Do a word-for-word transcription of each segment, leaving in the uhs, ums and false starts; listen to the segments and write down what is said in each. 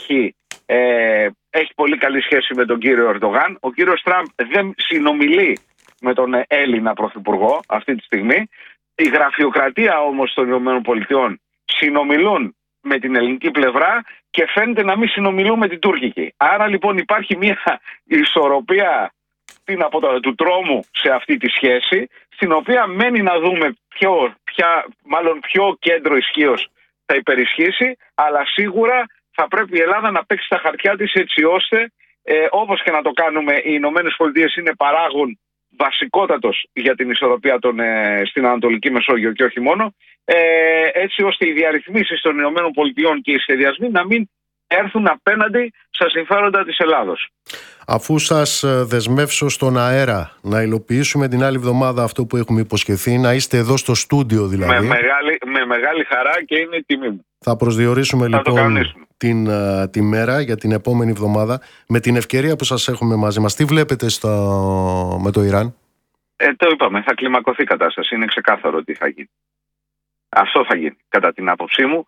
έχει, ε, έχει πολύ καλή σχέση με τον κύριο Ερντογάν. Ο κύριος Τραμπ δεν συνομιλεί με τον Έλληνα πρωθυπουργό αυτή τη στιγμή. Η γραφειοκρατία όμως των ΗΠΑ συνομιλούν με την ελληνική πλευρά και φαίνεται να μην συνομιλούν με την τουρκική. Άρα λοιπόν υπάρχει μια ισορροπία από το, του τρόμου σε αυτή τη σχέση, στην οποία μένει να δούμε ποιο, ποια, μάλλον ποιο κέντρο ισχύως θα υπερισχύσει, αλλά σίγουρα θα πρέπει η Ελλάδα να παίξει τα χαρτιά της έτσι ώστε, ε, όπως και να το κάνουμε, οι Ηνωμένες Πολιτείες είναι παράγον βασικότατος για την ισορροπία των, ε, στην Ανατολική Μεσόγειο και όχι μόνο, ε, έτσι ώστε οι διαρρυθμίσεις των Ηνωμένων Πολιτειών και οι σχεδιασμοί να μην έρθουν απέναντι στα συμφέροντα της Ελλάδος. Αφού σας δεσμεύσω στον αέρα να υλοποιήσουμε την άλλη εβδομάδα αυτό που έχουμε υποσχεθεί, να είστε εδώ στο στούντιο δηλαδή. Με μεγάλη, με μεγάλη χαρά και είναι τιμή μου. Θα προσδιορίσουμε θα λοιπόν την, uh, τη μέρα για την επόμενη εβδομάδα με την ευκαιρία που σας έχουμε μαζί μας. Τι βλέπετε στο, με το Ιράν? Ε, το είπαμε, θα κλιμακωθεί η κατάσταση. Είναι ξεκάθαρο τι θα γίνει. Αυτό θα γίνει κατά την άποψή μου.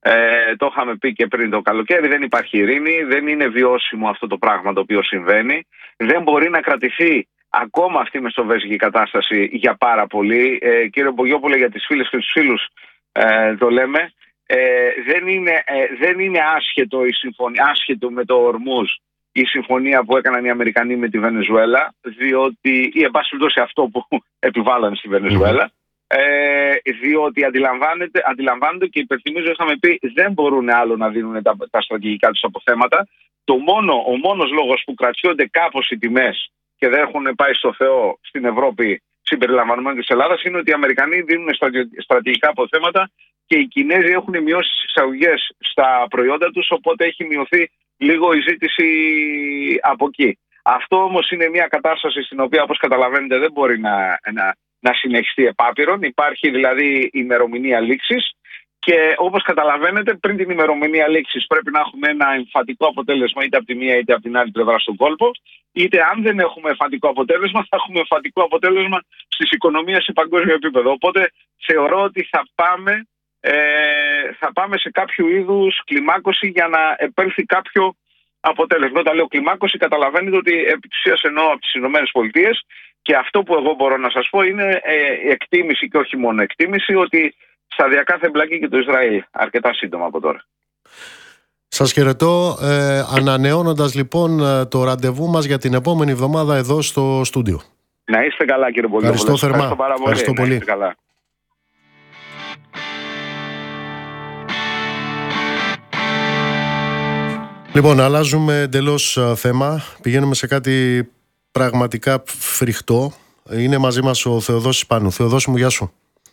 Ε, το είχαμε πει και πριν το καλοκαίρι, δεν υπάρχει ειρήνη, δεν είναι βιώσιμο αυτό το πράγμα το οποίο συμβαίνει. Δεν μπορεί να κρατηθεί ακόμα αυτή η μεσοβέζικη κατάσταση για πάρα πολύ. Ε, κύριε Μπογιόπουλε, για τις φίλες και τους φίλους ε, το λέμε. Ε, δεν, είναι, ε, δεν είναι άσχετο, η συμφωνία, άσχετο με το Ορμούζ η συμφωνία που έκαναν οι Αμερικανοί με τη Βενεζουέλα, διότι, ή εν πάση περιπτώσει αυτό που επιβάλλανε στη Βενεζουέλα. Ε, διότι αντιλαμβάνεται, αντιλαμβάνονται και υπενθυμίζω, είχαμε πει, δεν μπορούν άλλο να δίνουν τα, τα στρατηγικά τους αποθέματα. Το μόνο, ο μόνος λόγος που κρατιόνται κάπως οι τιμές και δεν έχουν πάει στο Θεό στην Ευρώπη συμπεριλαμβανομένου της Ελλάδας είναι ότι οι Αμερικανοί δίνουν στρατηγικά αποθέματα και οι Κινέζοι έχουν μειώσει τις εισαγωγές στα προϊόντα τους, οπότε έχει μειωθεί λίγο η ζήτηση από εκεί. Αυτό όμως είναι μια κατάσταση στην οποία, όπως καταλαβαίνετε, δεν μπορεί να, να να συνεχιστεί επάπειρον. Υπάρχει δηλαδή ημερομηνία λήξης και όπως καταλαβαίνετε πριν την ημερομηνία λήξης πρέπει να έχουμε ένα εμφατικό αποτέλεσμα είτε από τη μία είτε από την άλλη πλευρά στον κόλπο, είτε αν δεν έχουμε εμφατικό αποτέλεσμα θα έχουμε εμφατικό αποτέλεσμα στις οικονομίες σε παγκόσμιο επίπεδο. Οπότε θεωρώ ότι θα πάμε, ε, θα πάμε σε κάποιο είδους κλιμάκωση για να επέλθει κάποιο αποτέλεσμα. Όταν λέω κλιμάκωση καταλαβαίνετε ότι επί της ουσίας εννοώ από τις Ηνωμένες Πολιτείες. Και αυτό που εγώ μπορώ να σας πω είναι ε, εκτίμηση και όχι μόνο εκτίμηση ότι σταδιακά θα εμπλακεί και το Ισραήλ αρκετά σύντομα από τώρα. Σας χαιρετώ, ε, ανανεώνοντας λοιπόν το ραντεβού μας για την επόμενη εβδομάδα εδώ στο στούντιο. Να είστε καλά κύριε Μπογιόπουλε. Ευχαριστώ θερμά. Ευχαριστώ πάρα πολύ. Ευχαριστώ πολύ. Να είστε καλά. Λοιπόν, αλλάζουμε εντελώς θέμα. Πηγαίνουμε σε κάτι πραγματικά φρικτό. Είναι μαζί μας ο Θεοδόσης Πάνου. Θεοδόση μου, γεια σου.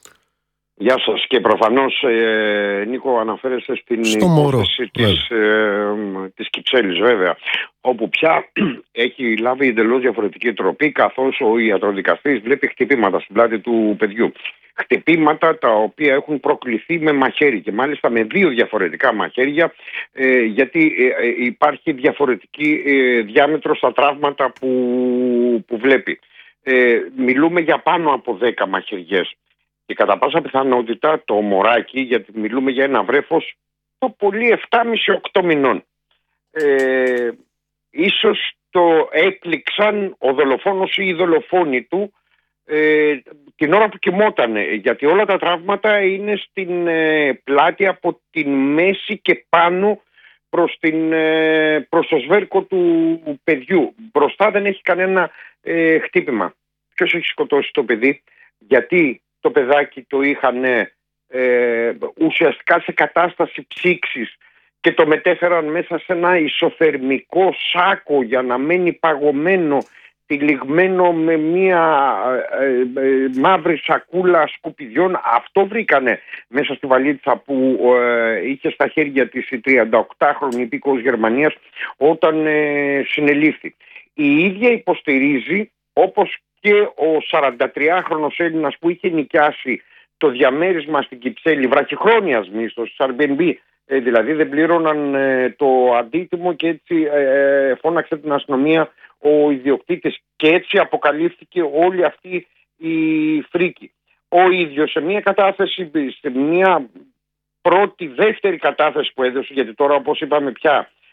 Γεια σας και προφανώς ε, Νίκο αναφέρεστε στην υπόθεση της, ε, της Κυψέλης βέβαια, όπου πια έχει λάβει εντελώς διαφορετική τροπή καθώς ο ιατροδικαστής βλέπει χτυπήματα στην πλάτη του παιδιού. Χτυπήματα τα οποία έχουν προκληθεί με μαχαίρι και μάλιστα με δύο διαφορετικά μαχαίρια ε, γιατί ε, ε, υπάρχει διαφορετική ε, διάμετρο στα τραύματα που, που βλέπει. Ε, μιλούμε για πάνω από δέκα μαχαιριές. Και κατά πάσα πιθανότητα το μωράκι, γιατί μιλούμε για ένα βρέφος, το πολύ επτά και μισό οκτώ μηνών. Ε, ίσως το έπληξαν ο δολοφόνος ή η δολοφόνη του ε, την ώρα που κοιμότανε, γιατί όλα τα τραύματα είναι στην ε, πλάτη από την μέση και πάνω προς, την, ε, προς το σβέρκο του παιδιού. Μπροστά δεν έχει κανένα ε, χτύπημα. Ποιος έχει σκοτώσει το παιδί, γιατί το παιδάκι το είχαν ε, ουσιαστικά σε κατάσταση ψήξης και το μετέφεραν μέσα σε ένα ισοθερμικό σάκο για να μένει παγωμένο, τυλιγμένο με μια ε, ε, μαύρη σακούλα σκουπιδιών. Αυτό βρήκανε μέσα στη βαλίτσα που ε, είχε στα χέρια της η τριανταοκτάχρονη υπήκοος Γερμανίας όταν ε, συνελήφθη. Η ίδια υποστηρίζει, όπως και ο σαραντατριάχρονος Έλληνας που είχε νοικιάσει το διαμέρισμα στην Κυψέλη, βραχυχρόνιας μίσθος, Airbnb, ε, δηλαδή δεν πλήρωναν ε, το αντίτιμο και έτσι ε, φώναξε την αστυνομία ο ιδιοκτήτης και έτσι αποκαλύφθηκε όλη αυτή η φρίκη. Ο ίδιος σε μια κατάθεση, σε μια πρώτη, δεύτερη κατάθεση που έδωσε, γιατί τώρα όπως είπαμε πια